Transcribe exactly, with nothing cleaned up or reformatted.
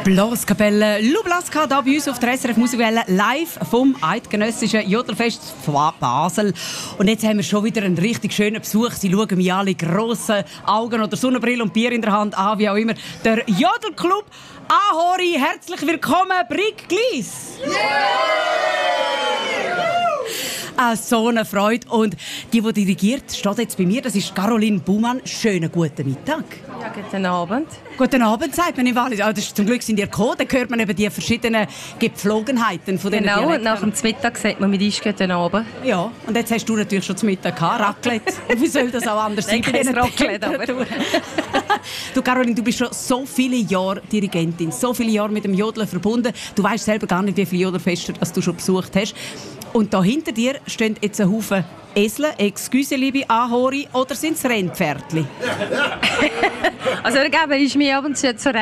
Blaskapelle Lublaska hier bei uns auf der S R F Musikwelle live vom Eidgenössischen Jodelfest von Basel. Und jetzt haben wir schon wieder einen richtig schönen Besuch. Sie schauen mich alle grossen Augen oder Sonnenbrille und Bier in der Hand an, wie auch immer. Der Jodelclub Ahori. Herzlich willkommen, Brig Glies. Yeah! Ah, so eine Freude. Und die, die dirigiert, steht jetzt bei mir, das ist Caroline Baumann. Schönen guten Mittag. Ja, guten Abend. Guten Abend, sagt man im Wallis. Oh, zum Glück sind ihr gekommen, da hört man eben die verschiedenen Gepflogenheiten von diesen Genau, Dialekten. und nach dem Mittag sagt man mit uns guten Abend. Ja, und jetzt hast du natürlich schon zum Mittag gehabt, Raclette. Und wie soll das auch anders sein? Kein Raclette, aber... Du, Caroline, du bist schon so viele Jahre Dirigentin, so viele Jahre mit dem Jodeln verbunden. Du weißt selber gar nicht, wie viele Jodelfeste das du schon besucht hast. Und da hinter dir stehen jetzt ein Haufen Esel, excuse, liebe Ahori, oder sind es Rennpferdchen? Also, da gebe ich mir ab und zu zur